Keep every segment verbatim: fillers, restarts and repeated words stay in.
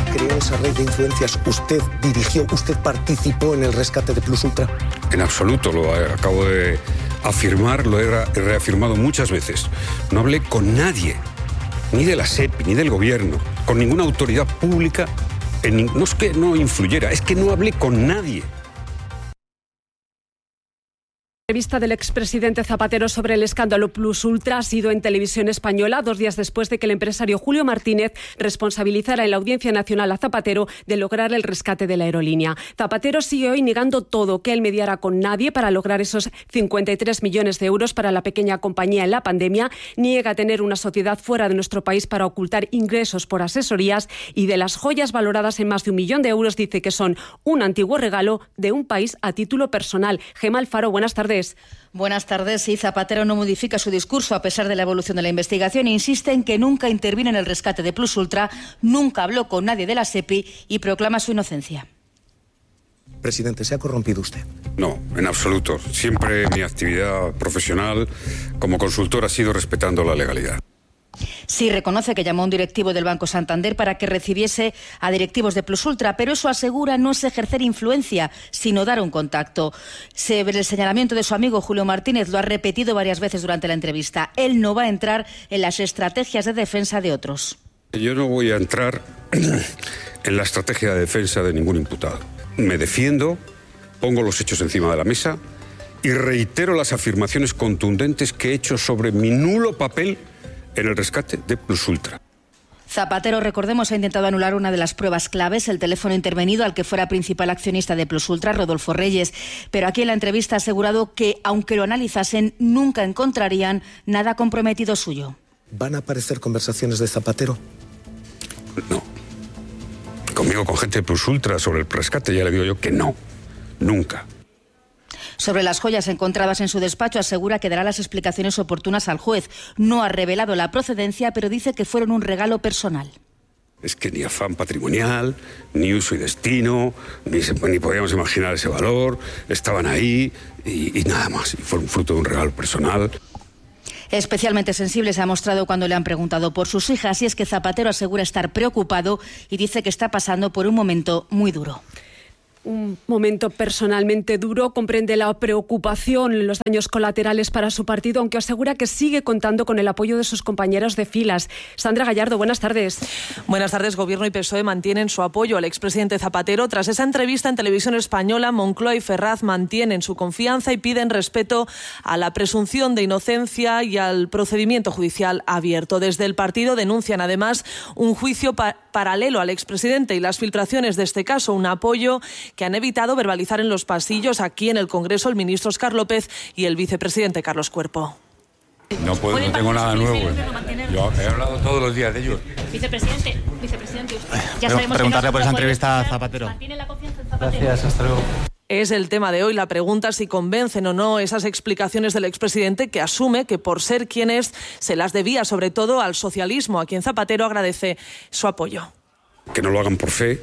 creó esa red de influencias, usted dirigió, usted participó en el rescate de Plus Ultra? En absoluto, lo acabo de afirmar, lo he reafirmado muchas veces. No hablé con nadie, ni de la SEPI, ni del gobierno, con ninguna autoridad pública. En, no es que no influyera, es que no hablé con nadie. La entrevista del expresidente Zapatero sobre el escándalo Plus Ultra ha sido en Televisión Española, dos días después de que el empresario Julio Martínez responsabilizara en la Audiencia Nacional a Zapatero de lograr el rescate de la aerolínea. Zapatero sigue hoy negando todo, que él mediara con nadie para lograr esos cincuenta y tres millones de euros para la pequeña compañía en la pandemia, niega tener una sociedad fuera de nuestro país para ocultar ingresos por asesorías y de las joyas valoradas en más de un millón de euros dice que son un antiguo regalo de un país a título personal. Gemma Alfaro, buenas tardes. Buenas tardes. Sí, Zapatero no modifica su discurso a pesar de la evolución de la investigación e insiste en que nunca intervino en el rescate de Plus Ultra, nunca habló con nadie de la SEPI y proclama su inocencia. Presidente, ¿se ha corrompido usted? No, en absoluto. Siempre mi actividad profesional como consultor ha sido respetando la legalidad. Sí, reconoce que llamó a un directivo del Banco Santander para que recibiese a directivos de Plus Ultra, pero eso asegura no es ejercer influencia, sino dar un contacto. Sobre el señalamiento de su amigo Julio Martínez lo ha repetido varias veces durante la entrevista. Él no va a entrar en las estrategias de defensa de otros. Yo no voy a entrar en la estrategia de defensa de ningún imputado. Me defiendo, pongo los hechos encima de la mesa y reitero las afirmaciones contundentes que he hecho sobre mi nulo papel en el rescate de Plus Ultra. Zapatero, recordemos, ha intentado anular una de las pruebas claves, el teléfono intervenido al que fuera principal accionista de Plus Ultra, Rodolfo Reyes. Pero aquí en la entrevista ha asegurado que, aunque lo analizasen, nunca encontrarían nada comprometido suyo. ¿Van a aparecer conversaciones de Zapatero? No. Conmigo, con gente de Plus Ultra sobre el rescate, ya le digo yo que no. Nunca. Sobre las joyas encontradas en su despacho, asegura que dará las explicaciones oportunas al juez. No ha revelado la procedencia, pero dice que fueron un regalo personal. Es que ni afán patrimonial, ni uso y destino, ni, se, ni podíamos imaginar ese valor. Estaban ahí y, y nada más. Y fueron fruto de un regalo personal. Especialmente sensible se ha mostrado cuando le han preguntado por sus hijas, y es que Zapatero asegura estar preocupado y dice que está pasando por un momento muy duro. Un momento personalmente duro, comprende la preocupación, los daños colaterales para su partido, aunque asegura que sigue contando con el apoyo de sus compañeros de filas. Sandra Gallardo, buenas tardes. Buenas tardes. Gobierno y P S O E mantienen su apoyo al expresidente Zapatero. Tras esa entrevista en Televisión Española, Moncloa y Ferraz mantienen su confianza y piden respeto a la presunción de inocencia y al procedimiento judicial abierto. Desde el partido denuncian además un juicio pa- paralelo al expresidente y las filtraciones de este caso, un apoyo que han evitado verbalizar en los pasillos aquí en el Congreso el ministro Óscar López y el vicepresidente Carlos Cuerpo. No puedo, no tengo nada nuevo. Yo he hablado todos los días de ellos. Vicepresidente, vicepresidente, usted. Ya sabemos preguntarle que no por esa entrevista a Zapatero. ¿Mantiene la confianza en Zapatero? Gracias, hasta luego. Es el tema de hoy, la pregunta si convencen o no esas explicaciones del expresidente, que asume que por ser quien es se las debía sobre todo al socialismo, a quien Zapatero agradece su apoyo. Que no lo hagan por fe,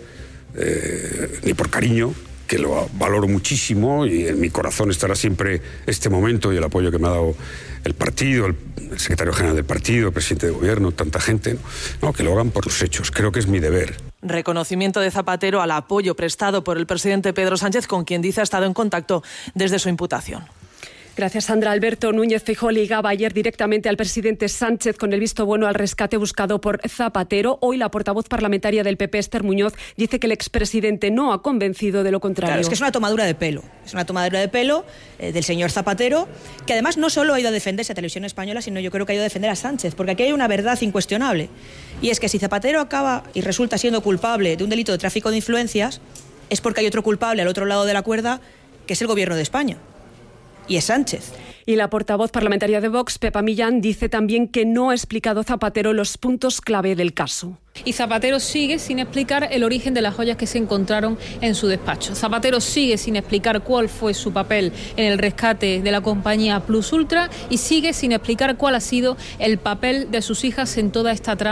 eh, ni por cariño, que lo valoro muchísimo y en mi corazón estará siempre este momento y el apoyo que me ha dado el partido, el, el secretario general del partido, el presidente de gobierno, tanta gente, ¿no? No, que lo hagan por los hechos, creo que es mi deber. Reconocimiento de Zapatero al apoyo prestado por el presidente Pedro Sánchez, con quien dice ha estado en contacto desde su imputación. Gracias, Sandra. Alberto Núñez Feijóo ligaba ayer directamente al presidente Sánchez con el visto bueno al rescate buscado por Zapatero. Hoy la portavoz parlamentaria del P P, Esther Muñoz, dice que el expresidente no ha convencido de lo contrario. Claro, es que es una tomadura de pelo. Es una tomadura de pelo eh, del señor Zapatero, que además no solo ha ido a defenderse a Televisión Española, sino yo creo que ha ido a defender a Sánchez, porque aquí hay una verdad incuestionable. Y es que si Zapatero acaba y resulta siendo culpable de un delito de tráfico de influencias, es porque hay otro culpable al otro lado de la cuerda, que es el Gobierno de España. Y es Sánchez. Y la portavoz parlamentaria de Vox, Pepa Millán, dice también que no ha explicado Zapatero los puntos clave del caso. Y Zapatero sigue sin explicar el origen de las joyas que se encontraron en su despacho. Zapatero sigue sin explicar cuál fue su papel en el rescate de la compañía Plus Ultra y sigue sin explicar cuál ha sido el papel de sus hijas en toda esta trama.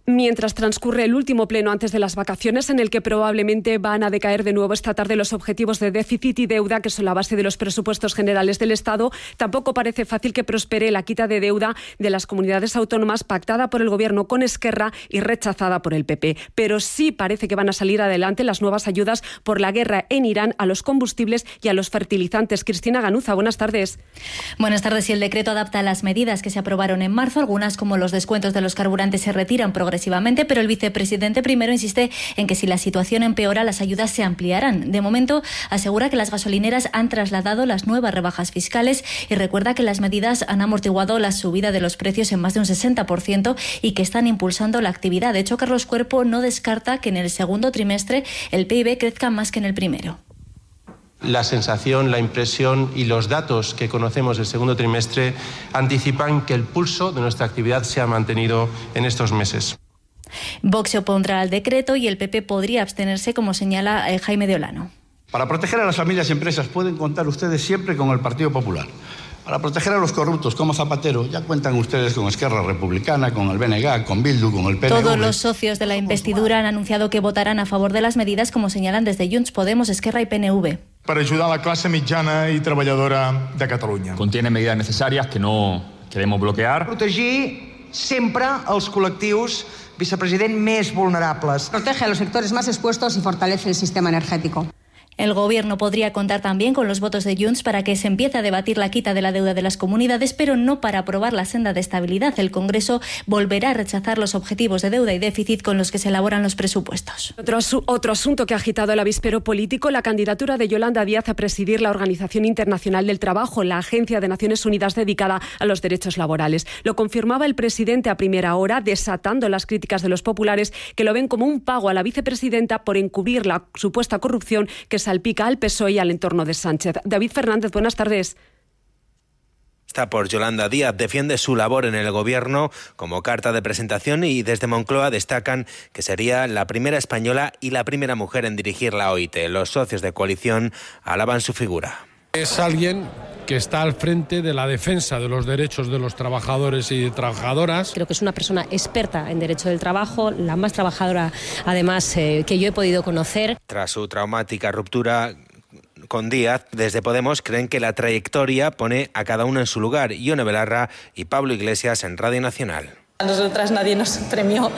Mientras transcurre el último pleno antes de las vacaciones, en el que probablemente van a decaer de nuevo esta tarde los objetivos de déficit y deuda, que son la base de los presupuestos generales del Estado, tampoco parece fácil que prospere la quita de deuda de las comunidades autónomas pactada por el Gobierno con Esquerra y rechazada por el P P. Pero sí parece que van a salir adelante las nuevas ayudas por la guerra en Irán a los combustibles y a los fertilizantes. Cristina Ganuza, buenas tardes. Buenas tardes. Y el decreto adapta las medidas que se aprobaron en marzo. Algunas, como los descuentos de los carburantes, se retiran progresivamente progresivamente, pero el vicepresidente primero insiste en que si la situación empeora, las ayudas se ampliarán. De momento, asegura que las gasolineras han trasladado las nuevas rebajas fiscales y recuerda que las medidas han amortiguado la subida de los precios en más de un sesenta por ciento y que están impulsando la actividad. De hecho, Carlos Cuerpo no descarta que en el segundo trimestre el P I B crezca más que en el primero. La sensación, la impresión y los datos que conocemos del segundo trimestre anticipan que el pulso de nuestra actividad se ha mantenido en estos meses. Vox se opondrá al decreto y el P P podría abstenerse, como señala eh, Jaime de Olano. Para proteger a las familias y empresas pueden contar ustedes siempre con el Partido Popular. Para proteger a los corruptos como Zapatero, ya cuentan ustedes con Esquerra Republicana, con el B N G, con Bildu, con el P N V. Todos los socios de la investidura han anunciado que votarán a favor de las medidas, como señalan desde Junts, Podemos, Esquerra y P N V. Per ajudar a la classe mitjana i treballadora de Catalunya. Contiene medidas necesarias que no queremos bloquear. Protegir sempre els col·lectius, vicepresident, més vulnerables. Protege a los sectores más expuestos y fortalece el sistema energético. El Gobierno podría contar también con los votos de Junts para que se empiece a debatir la quita de la deuda de las comunidades, pero no para aprobar la senda de estabilidad. El Congreso volverá a rechazar los objetivos de deuda y déficit con los que se elaboran los presupuestos. Otro, asu- otro asunto que ha agitado el avispero político, la candidatura de Yolanda Díaz a presidir la Organización Internacional del Trabajo, la agencia de Naciones Unidas dedicada a los derechos laborales. Lo confirmaba el presidente a primera hora, desatando las críticas de los populares, que lo ven como un pago a la vicepresidenta por encubrir la supuesta corrupción que salpica al P S O E y al entorno de Sánchez. David Fernández, buenas tardes. Está por Yolanda Díaz, defiende su labor en el Gobierno como carta de presentación y desde Moncloa destacan que sería la primera española y la primera mujer en dirigir la O I T. Los socios de coalición alaban su figura. Es alguien que está al frente de la defensa de los derechos de los trabajadores y trabajadoras. Creo que es una persona experta en derecho del trabajo, la más trabajadora, además, eh, que yo he podido conocer. Tras su traumática ruptura con Díaz, desde Podemos creen que la trayectoria pone a cada uno en su lugar. Ione Belarra y Pablo Iglesias en Radio Nacional. A nosotras nadie nos premió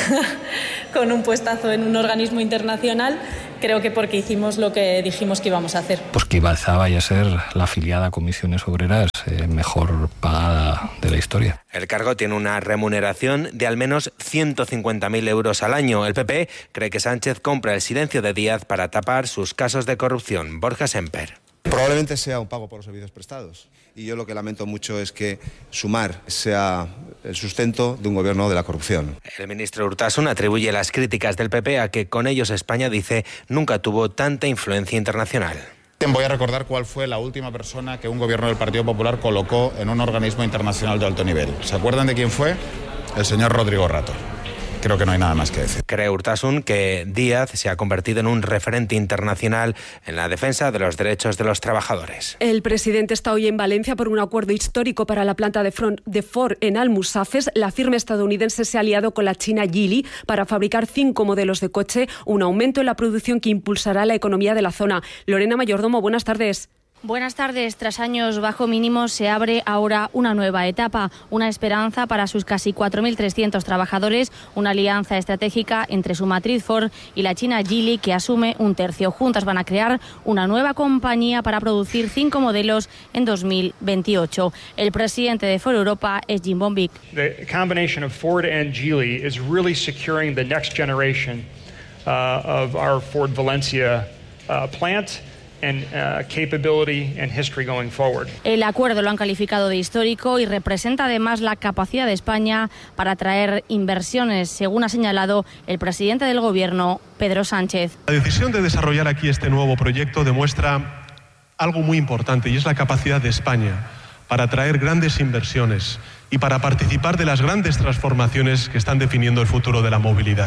con un puestazo en un organismo internacional, creo que porque hicimos lo que dijimos que íbamos a hacer. Pues que Ibalza vaya a ser la afiliada a Comisiones Obreras eh, mejor pagada de la historia. El cargo tiene una remuneración de al menos ciento cincuenta mil euros al año. El P P cree que Sánchez compra el silencio de Díaz para tapar sus casos de corrupción. Borja Semper. Probablemente sea un pago por los servicios prestados. Y yo lo que lamento mucho es que Sumar sea el sustento de un gobierno de la corrupción. El ministro Urtasun atribuye las críticas del P P a que con ellos España, dice, nunca tuvo tanta influencia internacional. Voy a recordar cuál fue la última persona que un gobierno del Partido Popular colocó en un organismo internacional de alto nivel. ¿Se acuerdan de quién fue? El señor Rodrigo Rato. Creo que no hay nada más que decir. Cree Urtasun que Díaz se ha convertido en un referente internacional en la defensa de los derechos de los trabajadores. El presidente está hoy en Valencia por un acuerdo histórico para la planta de, Front, de Ford en Almusafes. La firma estadounidense se ha aliado con la china Geely para fabricar cinco modelos de coche, un aumento en la producción que impulsará la economía de la zona. Lorena Mayordomo, buenas tardes. Buenas tardes. Tras años bajo mínimos se abre ahora una nueva etapa, una esperanza para sus casi cuatro mil trescientos trabajadores, una alianza estratégica entre su matriz Ford y la china Geely que asume un tercio. Juntas van a crear una nueva compañía para producir cinco modelos en dos mil veintiocho. El presidente de Ford Europa es Jim Bombic. The combination of Ford and Geely is really securing the next generation uh, of our Ford Valencia uh, plant. And, uh, capability and history going forward. El acuerdo lo han calificado de histórico y representa además la capacidad de España para atraer inversiones, según ha señalado el presidente del Gobierno, Pedro Sánchez. La decisión de desarrollar aquí este nuevo proyecto demuestra algo muy importante y es la capacidad de España para atraer grandes inversiones y para participar de las grandes transformaciones que están definiendo el futuro de la movilidad.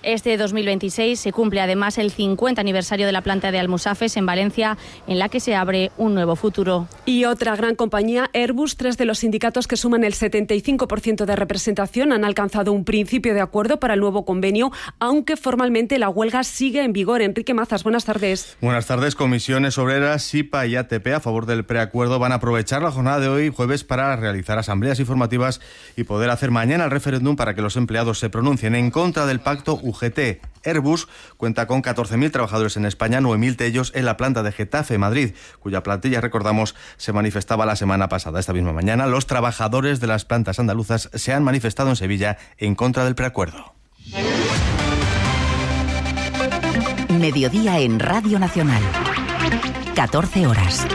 Este dos mil veintiséis se cumple además el cincuenta aniversario de la planta de Almusafes en Valencia, en la que se abre un nuevo futuro. Y otra gran compañía, Airbus, tres de los sindicatos que suman el setenta y cinco por ciento de representación han alcanzado un principio de acuerdo para el nuevo convenio, aunque formalmente la huelga sigue en vigor. Enrique Mazas, buenas tardes. Buenas tardes. Comisiones Obreras, SIPA y A T P, a favor del preacuerdo, van a aprovechar la jornada de hoy, jueves, para realizar asambleas informativas y poder hacer mañana el referéndum para que los empleados se pronuncien en contra del pacto U G T. Airbus cuenta con catorce mil trabajadores en España, nueve mil de ellos en la planta de Getafe, Madrid, cuya plantilla, recordamos, se manifestaba la semana pasada. Esta misma mañana, los trabajadores de las plantas andaluzas se han manifestado en Sevilla en contra del preacuerdo. Mediodía en Radio Nacional. catorce horas.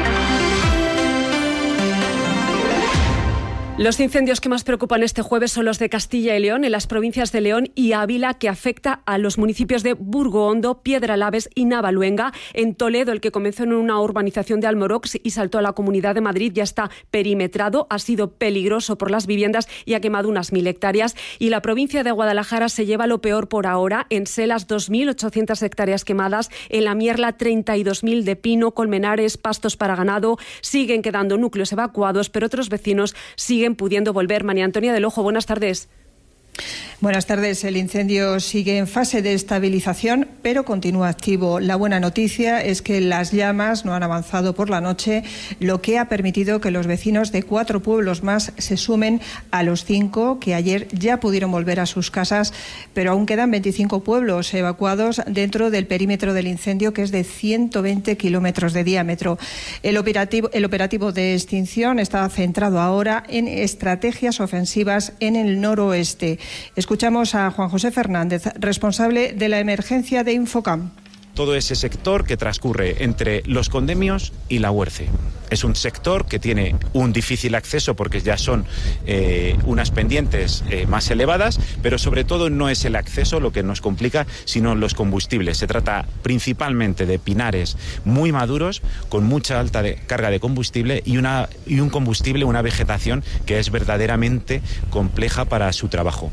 Los incendios que más preocupan este jueves son los de Castilla y León, en las provincias de León y Ávila, que afecta a los municipios de Burgo-Hondo, Piedralaves y Navaluenga. En Toledo, el que comenzó en una urbanización de Almorox y saltó a la Comunidad de Madrid, ya está perimetrado, ha sido peligroso por las viviendas y ha quemado unas mil hectáreas. Y la provincia de Guadalajara se lleva lo peor por ahora. En Selas, dos mil ochocientas hectáreas quemadas. En La Mierla, treinta y dos mil de pino, colmenares, pastos para ganado. Siguen quedando núcleos evacuados, pero otros vecinos siguen pudiendo volver. María Antonia del Ojo, buenas tardes. Buenas tardes. El incendio sigue en fase de estabilización, pero continúa activo. La buena noticia es que las llamas no han avanzado por la noche, lo que ha permitido que los vecinos de cuatro pueblos más se sumen a los cinco que ayer ya pudieron volver a sus casas, pero aún quedan veinticinco pueblos evacuados dentro del perímetro del incendio, que es de ciento veinte kilómetros de diámetro. El operativo, el operativo de extinción está centrado ahora en estrategias ofensivas en el noroeste. Escuchamos a Juan José Fernández, responsable de la emergencia de Infocam. Todo ese sector que transcurre entre Los Condemios y La Huerce. Es un sector que tiene un difícil acceso porque ya son eh, unas pendientes eh, más elevadas, pero sobre todo no es el acceso lo que nos complica, sino los combustibles. Se trata principalmente de pinares muy maduros, con mucha alta de, carga de combustible y, una, y un combustible, una vegetación que es verdaderamente compleja para su trabajo.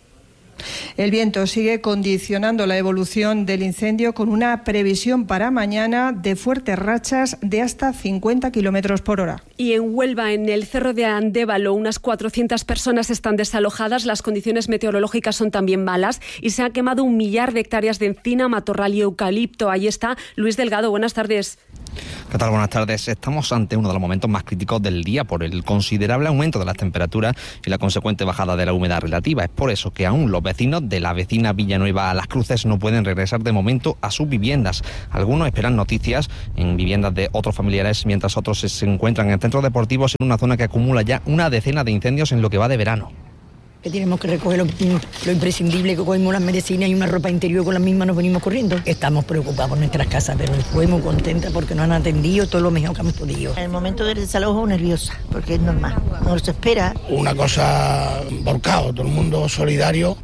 El viento sigue condicionando la evolución del incendio, con una previsión para mañana de fuertes rachas de hasta cincuenta kilómetros por hora. Y en Huelva, en el Cerro de Andévalo, unas cuatrocientas personas están desalojadas. Las condiciones meteorológicas son también malas y se ha quemado un millar de hectáreas de encina, matorral y eucalipto. Ahí está Luis Delgado. Buenas tardes. ¿Qué tal? Buenas tardes. Estamos ante uno de los momentos más críticos del día por el considerable aumento de las temperaturas y la consecuente bajada de la humedad relativa. Es por eso que aún los vecinos de la vecina Villanueva a Las Cruces no pueden regresar de momento a sus viviendas. Algunos esperan noticias en viviendas de otros familiares, mientras otros se encuentran en centros deportivos en una zona que acumula ya una decena de incendios en lo que va de verano. Que tenemos que recoger lo, lo imprescindible, que cogemos las medicinas y una ropa interior, con las mismas nos venimos corriendo. Estamos preocupados por nuestras casas, pero estoy muy contenta porque nos han atendido todo lo mejor que hemos podido. En el momento del desalojo nerviosa, porque es normal, no se espera. Una cosa volcado, todo el mundo solidario.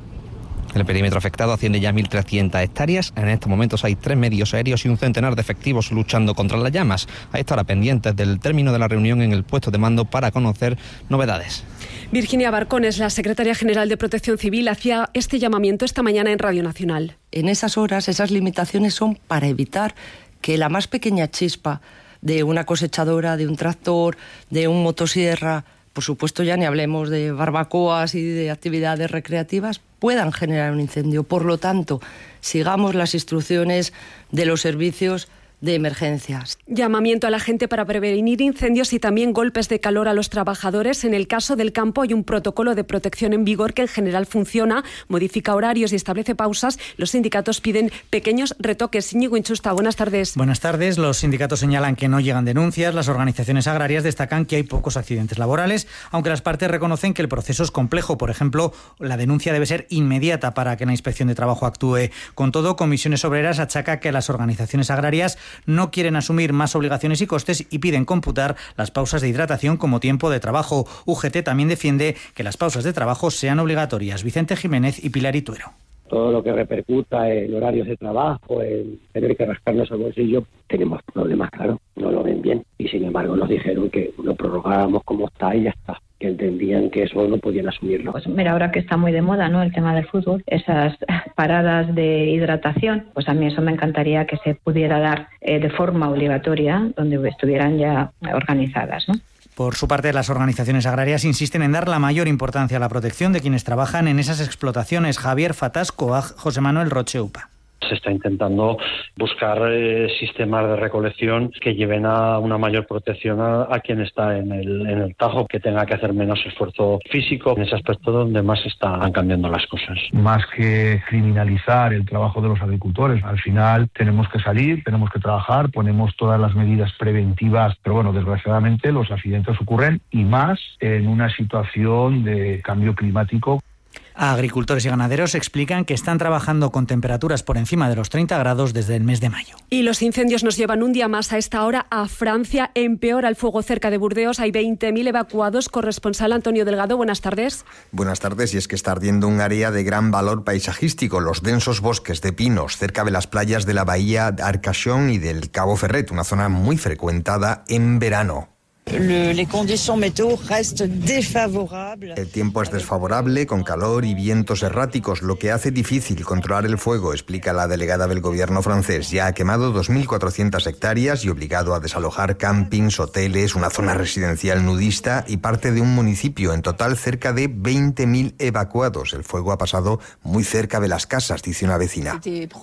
El perímetro afectado asciende ya a mil trescientas hectáreas. En estos momentos hay tres medios aéreos y un centenar de efectivos luchando contra las llamas. A esta hora pendientes del término de la reunión en el puesto de mando para conocer novedades. Virginia Barcones, la secretaria general de Protección Civil, hacía este llamamiento esta mañana en Radio Nacional. En esas horas, esas limitaciones son para evitar que la más pequeña chispa de una cosechadora, de un tractor, de un motosierra, por supuesto ya ni hablemos de barbacoas y de actividades recreativas, puedan generar un incendio. Por lo tanto, sigamos las instrucciones de los servicios de emergencias. Llamamiento a la gente para prevenir incendios y también golpes de calor a los trabajadores. En el caso del campo hay un protocolo de protección en vigor que en general funciona, modifica horarios y establece pausas. Los sindicatos piden pequeños retoques. Íñigo Inchusta, buenas tardes. Buenas tardes. Los sindicatos señalan que no llegan denuncias. Las organizaciones agrarias destacan que hay pocos accidentes laborales, aunque las partes reconocen que el proceso es complejo. Por ejemplo, la denuncia debe ser inmediata para que la Inspección de Trabajo actúe. Con todo, Comisiones Obreras achaca que las organizaciones agrarias no quieren asumir más obligaciones y costes y piden computar las pausas de hidratación como tiempo de trabajo. U G T también defiende que las pausas de trabajo sean obligatorias. Vicente Jiménez y Pilar Ituero. Todo lo que repercuta en horarios de trabajo, en tener que rascarnos el bolsillo, tenemos problemas, claro, no lo ven bien. Y sin embargo nos dijeron que lo prorrogáramos como está y ya está. que entendían que eso no podían asumirlo. Pues mira, ahora que está muy de moda, ¿no?, el tema del fútbol, esas paradas de hidratación, pues a mí eso me encantaría que se pudiera dar eh, de forma obligatoria, donde estuvieran ya organizadas, ¿no? Por su parte, las organizaciones agrarias insisten en dar la mayor importancia a la protección de quienes trabajan en esas explotaciones. Javier Fatasco, a José Manuel Rocheupa. Se está intentando buscar eh, sistemas de recolección que lleven a una mayor protección a, a quien está en el, en el Tajo, que tenga que hacer menos esfuerzo físico, en ese aspecto donde más están cambiando las cosas. Más que criminalizar el trabajo de los agricultores, al final tenemos que salir, tenemos que trabajar, ponemos todas las medidas preventivas, pero bueno, desgraciadamente los accidentes ocurren y más en una situación de cambio climático. Agricultores y ganaderos explican que están trabajando con temperaturas por encima de los treinta grados desde el mes de mayo. Y los incendios nos llevan un día más a esta hora a Francia. Empeora el fuego cerca de Burdeos. Hay veinte mil evacuados. Corresponsal Antonio Delgado, buenas tardes. Buenas tardes. Y es que está ardiendo un área de gran valor paisajístico. Los densos bosques de pinos cerca de las playas de la bahía de Arcachon y del Cabo Ferret, una zona muy frecuentada en verano. Le, les conditions météo restent défavorables. El tiempo es desfavorable, con calor y vientos erráticos, lo que hace difícil controlar el fuego, explica la delegada del gobierno francés. Ya ha quemado dos mil cuatrocientas hectáreas y obligado a desalojar campings, hoteles, una zona residencial nudista y parte de un municipio. En total, cerca de veinte mil evacuados. El fuego ha pasado muy cerca de las casas, dice una vecina.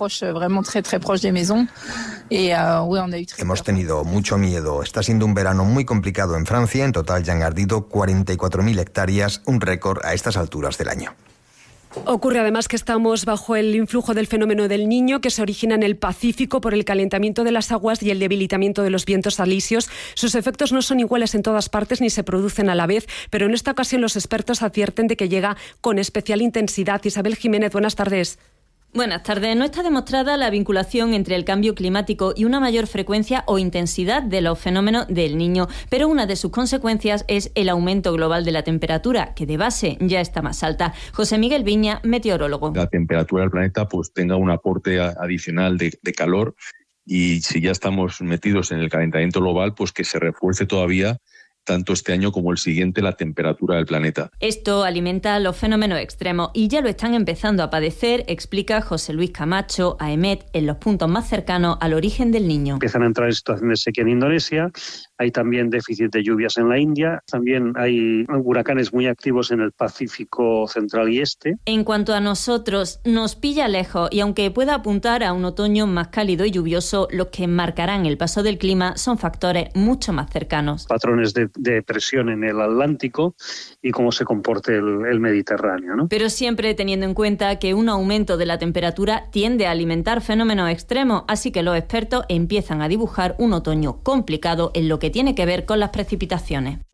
Hemos tenido mucho miedo. Está siendo un verano muy complicado en Francia. En total ya han ardido cuarenta y cuatro mil hectáreas, un récord a estas alturas del año. Ocurre además que estamos bajo el influjo del fenómeno del Niño, que se origina en el Pacífico por el calentamiento de las aguas y el debilitamiento de los vientos alisios. Sus efectos no son iguales en todas partes ni se producen a la vez, pero en esta ocasión los expertos advierten de que llega con especial intensidad. Isabel Jiménez, buenas tardes. Buenas tardes. No está demostrada la vinculación entre el cambio climático y una mayor frecuencia o intensidad de los fenómenos del Niño, pero una de sus consecuencias es el aumento global de la temperatura, que de base ya está más alta. José Miguel Viña, meteorólogo. La temperatura del planeta pues tenga un aporte adicional de, de calor, y si ya estamos metidos en el calentamiento global, pues que se refuerce todavía tanto este año como el siguiente la temperatura del planeta. Esto alimenta los fenómenos extremos y ya lo están empezando a padecer, explica José Luis Camacho, a EMET, en los puntos más cercanos al origen del Niño. Empiezan a entrar en situaciones de sequía en Indonesia, hay también déficit de lluvias en la India, también hay huracanes muy activos en el Pacífico central y este. En cuanto a nosotros, nos pilla lejos y aunque pueda apuntar a un otoño más cálido y lluvioso, los que marcarán el paso del clima son factores mucho más cercanos. Patrones de de presión en el Atlántico y cómo se comporte el, el Mediterráneo, ¿no? Pero siempre teniendo en cuenta que un aumento de la temperatura tiende a alimentar fenómenos extremos, así que los expertos empiezan a dibujar un otoño complicado en lo que tiene que ver con las precipitaciones.